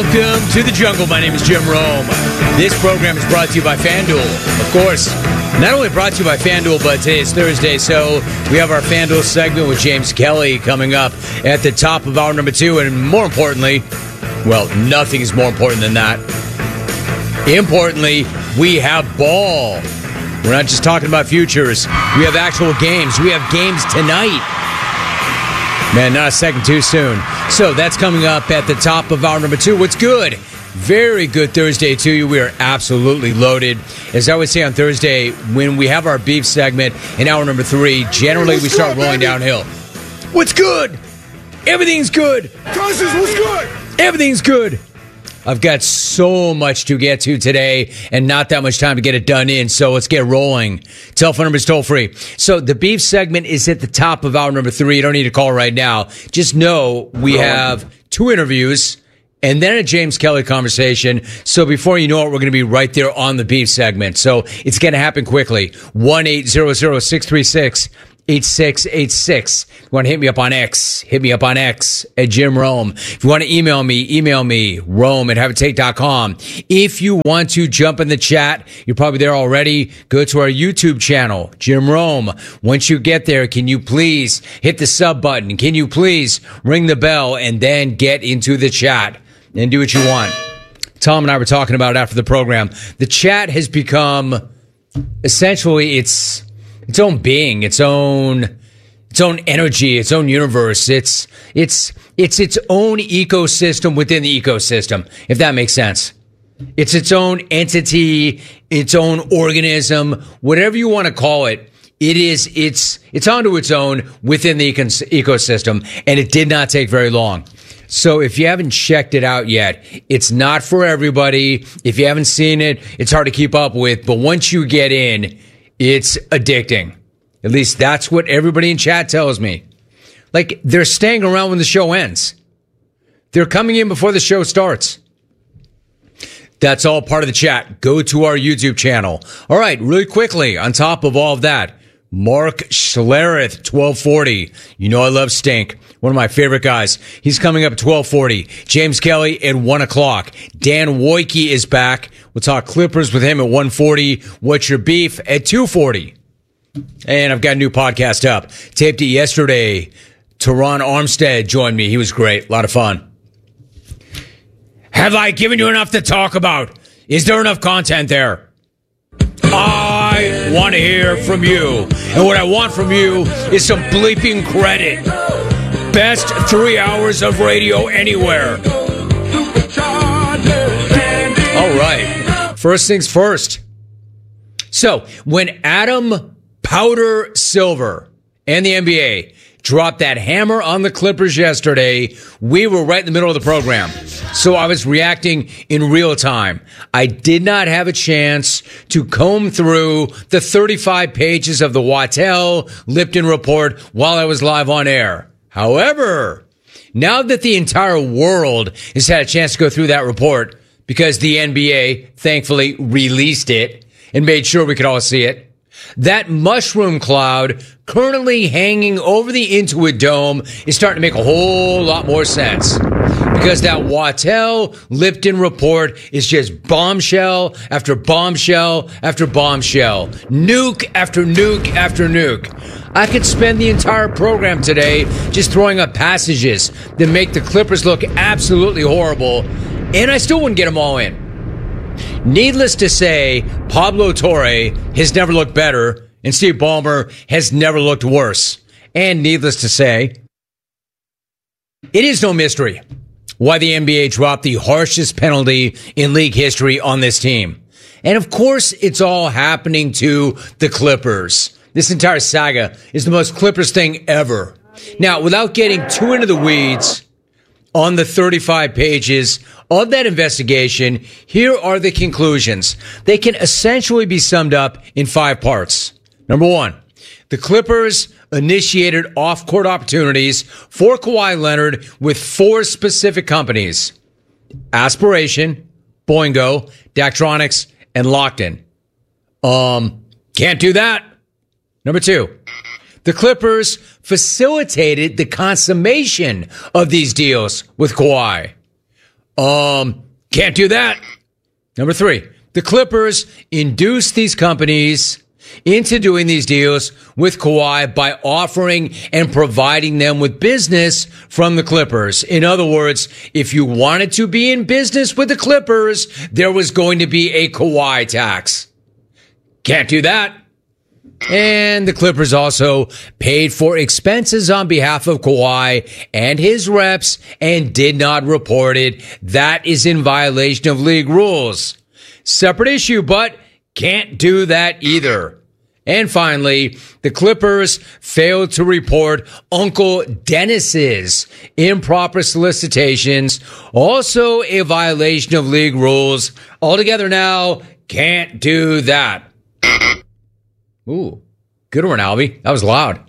Welcome to the jungle. My name is Jim Rome. This program is brought to you by FanDuel. Of course, not only brought to you by FanDuel, but today is Thursday, so we have our FanDuel segment with James Kelly coming up at the top of hour number 2. And more importantly, well, nothing is more important than that. Importantly, we have ball. We're not just talking about futures. We have actual games. We have games tonight. Man, not a second too soon. So that's coming up at the top of hour number 2. What's good? Very good Thursday to you. We are absolutely loaded. As I would say on Thursday, when we have our beef segment in hour number 3, generally we start rolling downhill. What's good? Everything's good. Cousins, what's good? Everything's good. I've got so much to get to today and not that much time to get it done in, so let's get rolling. Telephone number is toll free. So the beef segment is at the top of hour number 3. You don't need to call right now. Just know we have 2 interviews and then a James Kelly conversation. So before you know it, we're going to be right there on the beef segment. So it's going to happen quickly. 1-800-636-8686. If you want to hit me up on X at Jim Rome. If you want to email me, rome@haveitake.com. If you want to jump in the chat, you're probably there already. Go to our YouTube channel, Jim Rome. Once you get there, can you please hit the sub button? Can you please ring the bell and then get into the chat and do what you want? Tom and I were talking about it after the program. The chat has become essentially its own being, its own energy, its own universe. It's its own ecosystem within the ecosystem, if that makes sense. It's its own entity, its own organism, whatever you want to call it. It's onto its own within the ecosystem, and it did not take very long. So if you haven't checked it out yet, it's not for everybody. If you haven't seen it, it's hard to keep up with, but once you get in, it's addicting. At least that's what everybody in chat tells me. Like, they're staying around when the show ends. They're coming in before the show starts. That's all part of the chat. Go to our YouTube channel. All right, really quickly, on top of all of that, Mark Schlereth, 1240. You know I love Stink. One of my favorite guys. He's coming up at 1240. James Kelly at 1 o'clock. Dan Wojcicki is back. We'll talk Clippers with him at 1:40. What's Your Beef at 2:40. And I've got a new podcast up. Taped it yesterday. Teron Armstead joined me. He was great. A lot of fun. Have I given you enough to talk about? Is there enough content there? I want to hear from you. And what I want from you is some bleeping credit. Best 3 hours of radio anywhere. All right. First things first. So, when Adam Powder Silver and the NBA dropped that hammer on the Clippers yesterday, we were right in the middle of the program. So I was reacting in real time. I did not have a chance to comb through the 35 pages of the Waddell-Lipton report while I was live on air. However, now that the entire world has had a chance to go through that report, because the NBA thankfully released it and made sure we could all see it, that mushroom cloud currently hanging over the Intuit Dome is starting to make a whole lot more sense. Because that Waddell-Lipton report is just bombshell after bombshell after bombshell. Nuke after nuke after nuke. I could spend the entire program today just throwing up passages that make the Clippers look absolutely horrible, and I still wouldn't get them all in. Needless to say, Pablo Torre has never looked better, and Steve Ballmer has never looked worse. And needless to say, it is no mystery why the NBA dropped the harshest penalty in league history on this team. And of course, it's all happening to the Clippers. This entire saga is the most Clippers thing ever. Now, without getting too into the weeds on the 35 pages of that investigation, here are the conclusions. They can essentially be summed up in 5 parts. Number 1, the Clippers initiated off-court opportunities for Kawhi Leonard with 4 specific companies: Aspiration, Boingo, Daktronics, and Lockton. Can't do that. Number 2, the Clippers facilitated the consummation of these deals with Kawhi. Can't do that. Number 3, the Clippers induced these companies into doing these deals with Kawhi by offering and providing them with business from the Clippers. In other words, if you wanted to be in business with the Clippers, there was going to be a Kawhi tax. Can't do that. And the Clippers also paid for expenses on behalf of Kawhi and his reps and did not report it. That is in violation of league rules. Separate issue, but can't do that either. And finally, the Clippers failed to report Uncle Dennis's improper solicitations. Also a violation of league rules. Altogether now, can't do that. Ooh, good one, Albie. That was loud.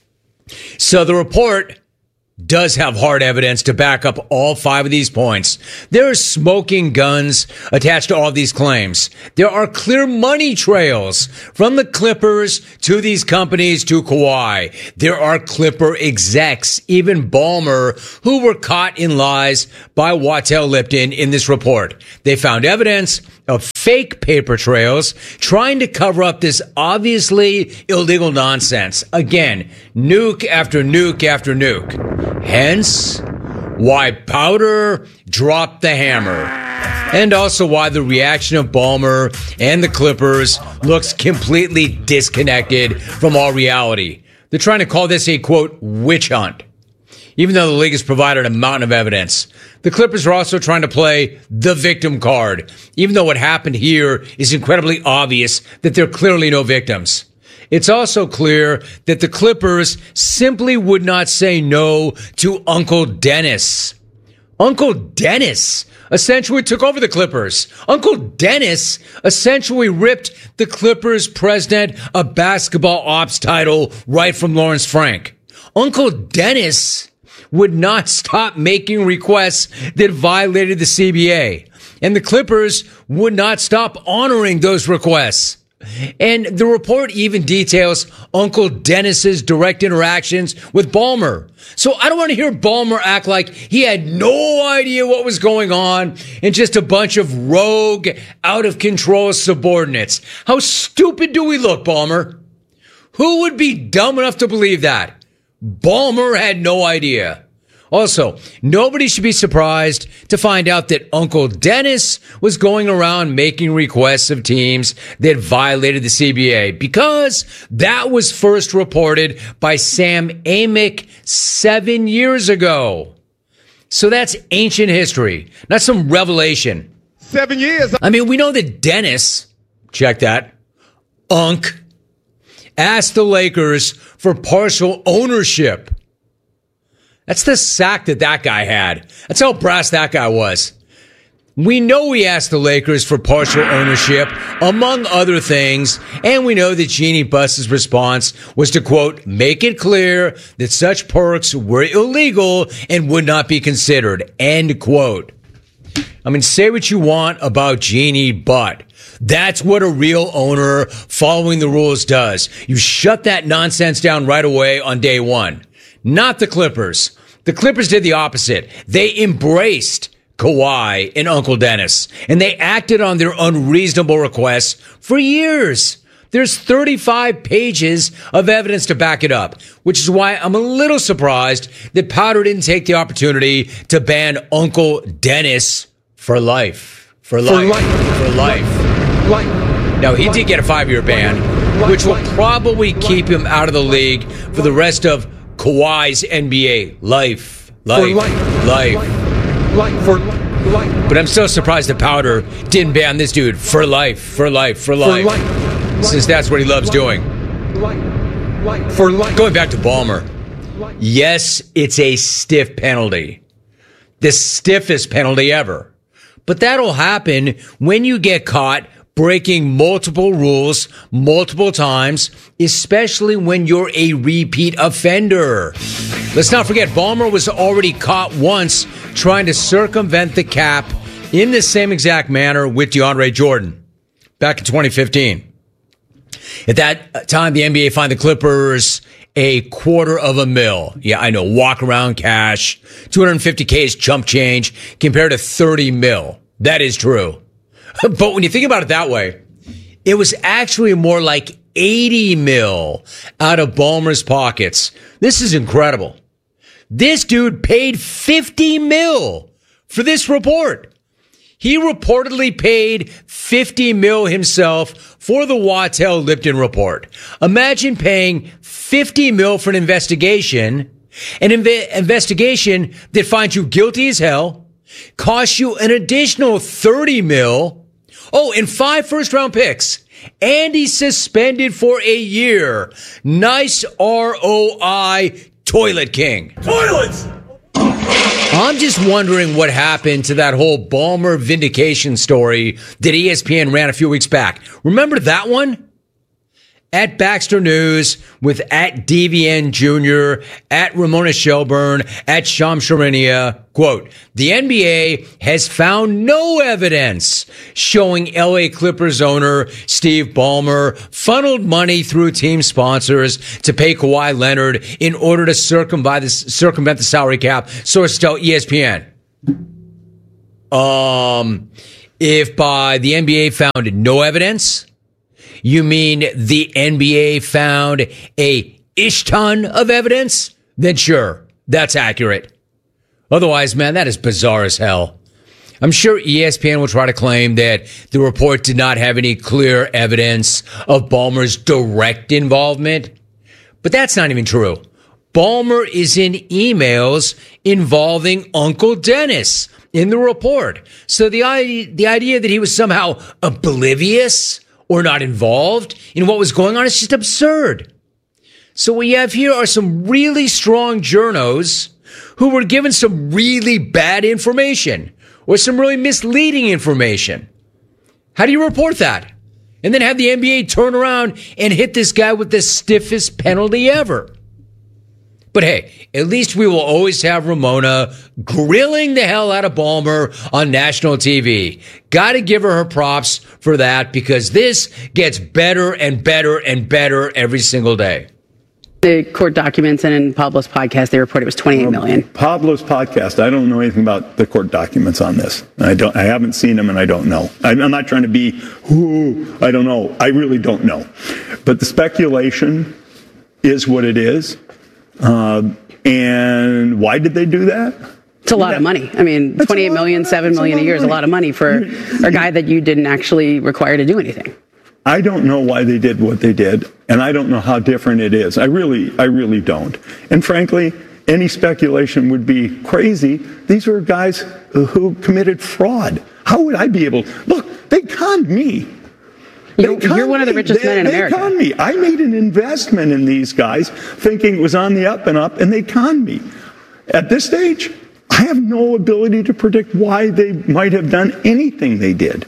So the report does have hard evidence to back up all 5 of these points. There are smoking guns attached to all of these claims. There are clear money trails from the Clippers to these companies to Kawhi. There are Clipper execs, even Ballmer, who were caught in lies by Wattel Lipton in this report. They found evidence of fake paper trails trying to cover up this obviously illegal nonsense. Again, nuke after nuke after nuke. Hence, why Powder dropped the hammer. And also why the reaction of Ballmer and the Clippers looks completely disconnected from all reality. They're trying to call this a, quote, witch hunt, even though the league has provided a mountain of evidence. The Clippers are also trying to play the victim card, even though what happened here is incredibly obvious that there are clearly no victims. It's also clear that the Clippers simply would not say no to Uncle Dennis. Uncle Dennis essentially took over the Clippers. Uncle Dennis essentially ripped the Clippers president a basketball ops title right from Lawrence Frank. Uncle Dennis would not stop making requests that violated the CBA. And the Clippers would not stop honoring those requests. And the report even details Uncle Dennis's direct interactions with Ballmer. So I don't want to hear Ballmer act like he had no idea what was going on and just a bunch of rogue, out of control subordinates. How stupid do we look, Ballmer? Who would be dumb enough to believe that? Ballmer had no idea. Also, nobody should be surprised to find out that Uncle Dennis was going around making requests of teams that violated the CBA, because that was first reported by Sam Amick 7 years ago. So that's ancient history, not some revelation. 7 years. I mean, we know that Dennis, check that, Unc, asked the Lakers for partial ownership. That's the sack that guy had. That's how brass that guy was. We know he asked the Lakers for partial ownership, among other things, and we know that Jeannie Buss's response was to, quote, make it clear that such perks were illegal and would not be considered, end quote. I mean, say what you want about Jeannie, but that's what a real owner following the rules does. You shut that nonsense down right away on day one. Not the Clippers. The Clippers did the opposite. They embraced Kawhi and Uncle Dennis, and they acted on their unreasonable requests for years. There's 35 pages of evidence to back it up, which is why I'm a little surprised that Powder didn't take the opportunity to ban Uncle Dennis for life. For life. Now, he did get a 5-year ban, which will probably keep him out of the league for the rest of Kawhi's NBA life. But I'm still surprised that Powder didn't ban this dude for life. Since that's what he loves doing. Going back to Ballmer. Yes, it's a stiff penalty. The stiffest penalty ever. But that'll happen when you get caught breaking multiple rules multiple times, especially when you're a repeat offender. Let's not forget, Ballmer was already caught once trying to circumvent the cap in the same exact manner with DeAndre Jordan back in 2015. At that time, the NBA fined the Clippers $250,000. Yeah, I know. Walk around cash. 250K is chump change compared to 30 mil. That is true. But when you think about it that way, it was actually more like 80 mil out of Ballmer's pockets. This is incredible. This dude paid 50 mil for this report. He reportedly paid 50 mil himself for the Wachtell Lipton report. Imagine paying 50 mil for an investigation that finds you guilty as hell, costs you an additional 30 mil. Oh, and 5 first-round picks. And he's suspended for a year. Nice ROI, Toilet King. Toilets! I'm just wondering what happened to that whole Ballmer vindication story that ESPN ran a few weeks back. Remember that one? At Baxter News with at DVN Jr., at Ramona Shelburne, at Shams Charania. Quote, the NBA has found no evidence showing LA Clippers owner Steve Ballmer funneled money through team sponsors to pay Kawhi Leonard in order to circumvent the salary cap, sources tell ESPN. If by the NBA found no evidence, you mean the NBA found a ish ton of evidence? Then sure, that's accurate. Otherwise, man, that is bizarre as hell. I'm sure ESPN will try to claim that the report did not have any clear evidence of Ballmer's direct involvement. But that's not even true. Ballmer is in emails involving Uncle Dennis in the report. So the idea that he was somehow oblivious or not involved in what was going on is just absurd. So what you have here are some really strong journos who were given some really bad information or some really misleading information. How do you report that? And then have the NBA turn around and hit this guy with the stiffest penalty ever. But hey, at least we will always have Ramona grilling the hell out of Ballmer on national TV. Got to give her props for that because this gets better and better and better every single day. The court documents and in Pablo's podcast, they reported it was 28 million. Pablo's podcast, I don't know anything about the court documents on this. I haven't seen them and I don't know. I'm not trying to be, I don't know. I really don't know. But the speculation is what it is. And why did they do that? It's a lot of money. I mean, 28 million, 7 million a year is a lot of money for a guy that you didn't actually require to do anything. I don't know why they did what they did, and I don't know how different it is. I really don't. And frankly, any speculation would be crazy. These were guys who committed fraud. How would I be able? Look, they conned me. You're one of the richest men in America. They conned me. I made an investment in these guys thinking it was on the up and up, and they conned me. At this stage, I have no ability to predict why they might have done anything they did.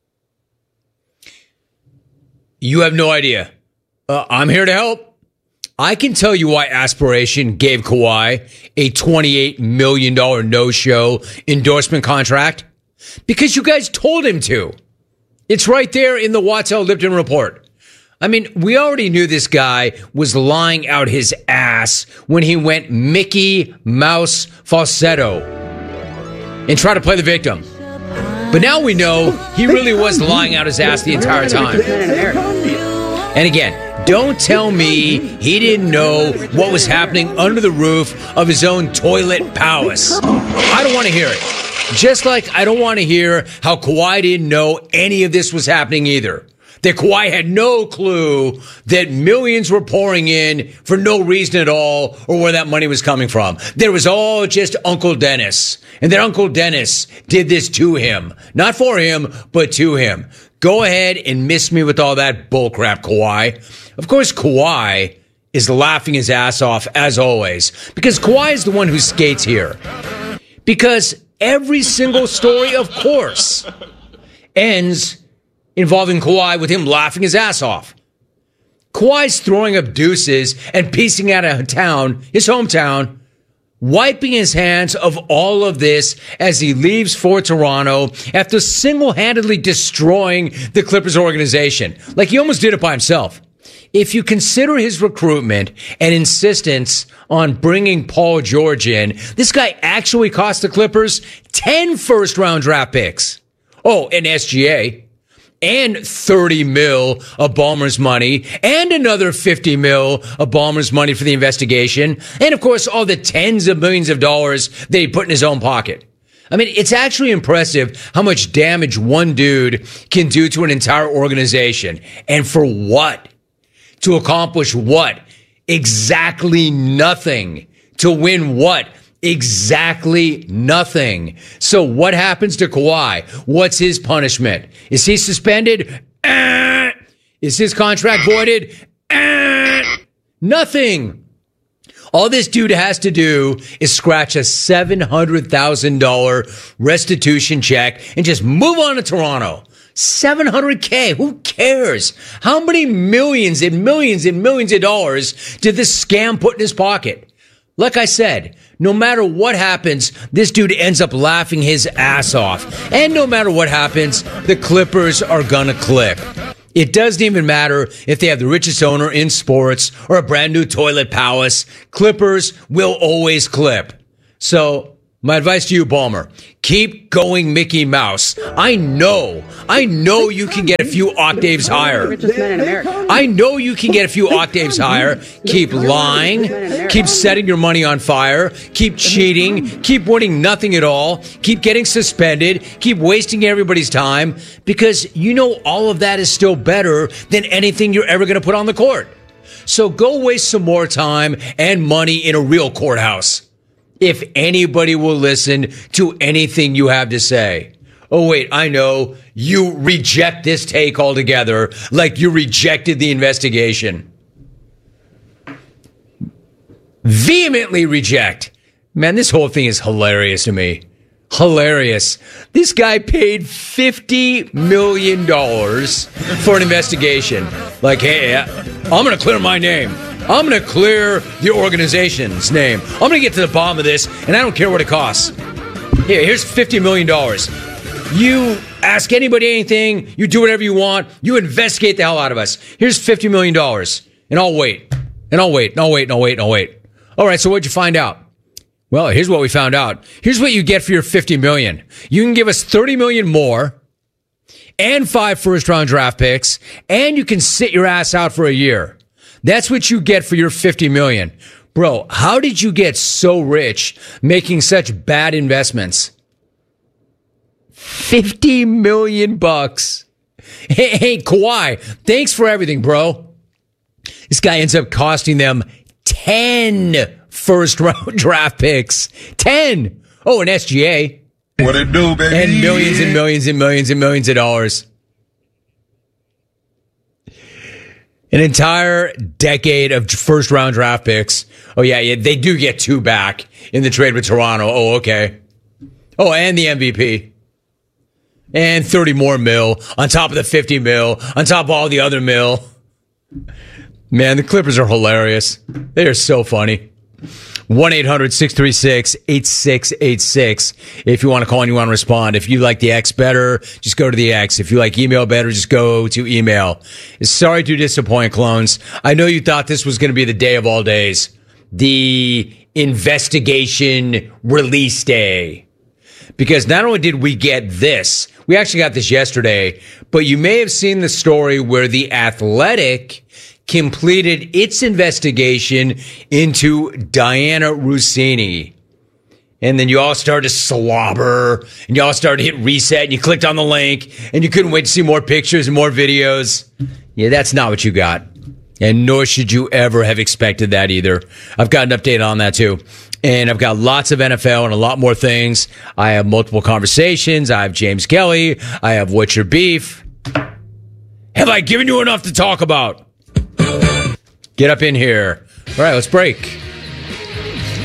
You have no idea. I'm here to help. I can tell you why Aspiration gave Kawhi a $28 million no-show endorsement contract. Because you guys told him to. It's right there in the Wachtell Lipton report. I mean, we already knew this guy was lying out his ass when he went Mickey Mouse falsetto and tried to play the victim. But now we know he really was lying out his ass the entire time. And again, don't tell me he didn't know what was happening under the roof of his own toilet palace. I don't want to hear it. Just like I don't want to hear how Kawhi didn't know any of this was happening either. That Kawhi had no clue that millions were pouring in for no reason at all or where that money was coming from. That it was all just Uncle Dennis. And that Uncle Dennis did this to him. Not for him, but to him. Go ahead and miss me with all that bullcrap, Kawhi. Of course, Kawhi is laughing his ass off, as always. Because Kawhi is the one who skates here. Because every single story, of course, ends involving Kawhi with him laughing his ass off. Kawhi's throwing up deuces and piecing out of town, his hometown, wiping his hands of all of this as he leaves for Toronto after single-handedly destroying the Clippers organization. Like he almost did it by himself. if you consider his recruitment and insistence on bringing Paul George in, this guy actually cost the Clippers 10 first-round draft picks. Oh, and SGA. And 30 mil of Ballmer's money, and another 50 mil of Ballmer's money for the investigation, and of course all the tens of millions of dollars that he put in his own pocket. I mean, it's actually impressive how much damage one dude can do to an entire organization. And for what? To accomplish what? Exactly nothing. To win what? Exactly nothing. So what happens to Kawhi? What's his punishment? Is he suspended? Is his contract voided? Nothing. All this dude has to do is scratch a $700,000 restitution check and just move on to Toronto. $700K. Who cares? How many millions and millions and millions of dollars did this scam put in his pocket? Like I said, no matter what happens, this dude ends up laughing his ass off. And no matter what happens, the Clippers are gonna clip. It doesn't even matter if they have the richest owner in sports or a brand new toilet palace. Clippers will always clip. So, my advice to you, Ballmer, keep going Mickey Mouse. I know you can get a few octaves higher. Richest men in America. I know you can get a few octaves higher. Keep lying. Keep setting your money on fire. Keep cheating. Keep winning nothing at all. Keep getting suspended. Keep wasting everybody's time, because you know all of that is still better than anything you're ever going to put on the court. So go waste some more time and money in a real courthouse, if anybody will listen to anything you have to say. Oh, wait, I know. You reject this take altogether, like you rejected the investigation. Vehemently reject. Man, this whole thing is hilarious to me. Hilarious. This guy paid $50 million for an investigation. Like, hey, I'm going to clear my name. I'm going to clear the organization's name. I'm going to get to the bottom of this, and I don't care what it costs. Here's $50 million. You ask anybody anything. You do whatever you want. You investigate the hell out of us. Here's $50 million, and I'll wait. And I'll wait, and I'll wait, and I'll wait, and I'll wait. All right, so what'd you find out? Well, here's what we found out. Here's what you get for your $50 million. You can give us $30 million more and 5 first-round draft picks, and you can sit your ass out for a year. That's what you get for your $50 million. Bro, how did you get so rich making such bad investments? $50 million bucks. Hey, Kawhi, thanks for everything, bro. This guy ends up costing them 10 first-round draft picks. 10. Oh, and SGA. What it do, baby? And millions and millions and millions and millions of dollars. An entire decade of first-round draft picks. Oh, yeah, they do get 2 back in the trade with Toronto. Oh, okay. Oh, and the MVP. And 30 more mil on top of the 50 mil, on top of all the other mil. Man, the Clippers are hilarious. They are so funny. 1-800-636-8686. If you want to call and you want to respond. If you like the X better, just go to the X. If you like email better, just go to email. Sorry to disappoint, clones. I know you thought this was going to be the day of all days. The investigation release day. Because not only did we get this, we actually got this yesterday, but you may have seen the story where The Athletic completed its investigation into Diana Russini. And then you all started to slobber, and you all started to hit reset, and you clicked on the link, and you couldn't wait to see more pictures and more videos. Yeah, that's not what you got. And nor should you ever have expected that either. I've got an update on that too. And I've got lots of NFL and a lot more things. I have multiple conversations. I have James Kelly. I have What's Your Beef. Have I given you enough to talk about? Get up in here. All right, let's break.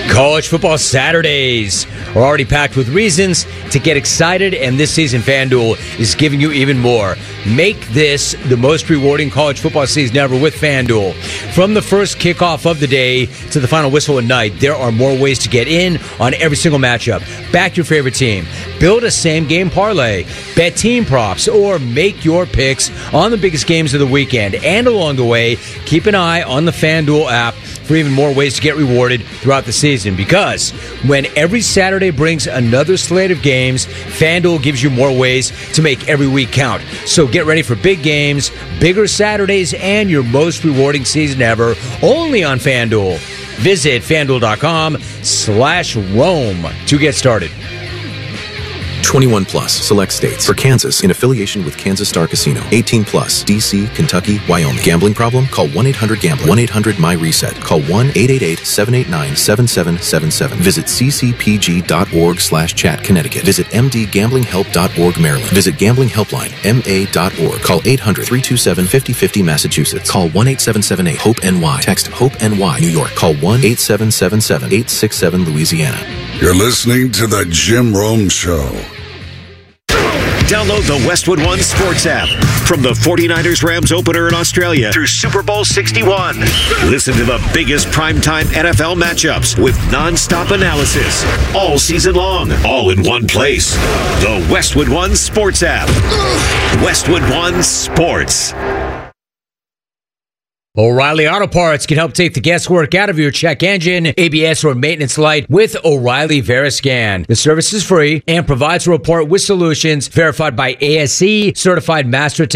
College football Saturdays are already packed with reasons to get excited, and this season FanDuel is giving you even more. Make this the most rewarding college football season ever with FanDuel. From the first kickoff of the day to the final whistle at night, there are more ways to get in on every single matchup. Back your favorite team, build a same-game parlay, bet team props, or make your picks on the biggest games of the weekend. And along the way, keep an eye on the FanDuel app for even more ways to get rewarded throughout the season. Because when every Saturday brings another slate of games, FanDuel gives you more ways to make every week count. So get ready for big games, bigger Saturdays, and your most rewarding season ever, only on FanDuel. Visit FanDuel.com/Rome to get started. 21 plus, select states. For Kansas, in affiliation with Kansas Star Casino. 18 plus, D.C., Kentucky, Wyoming. Gambling problem? Call 1-800-GAMBLER. 1-800-MY-RESET. Call 1-888-789-7777. Visit ccpg.org/chat, Connecticut. Visit mdgamblinghelp.org, Maryland. Visit Gambling Helpline, ma.org. Call 800-327-5050, Massachusetts. Call 1-8778-HOPE-NY. Text HOPE-NY, New York. Call 1-8777-867, Louisiana. You're listening to The Jim Rome Show. Download the Westwood One Sports app. From the 49ers-Rams opener in Australia through Super Bowl 61. Listen to the biggest primetime NFL matchups with nonstop analysis all season long, all in one place. The Westwood One Sports app. Westwood One Sports. O'Reilly Auto Parts can help take the guesswork out of your check engine, ABS, or maintenance light with O'Reilly Veriscan. The service is free and provides a report with solutions verified by ASE, certified master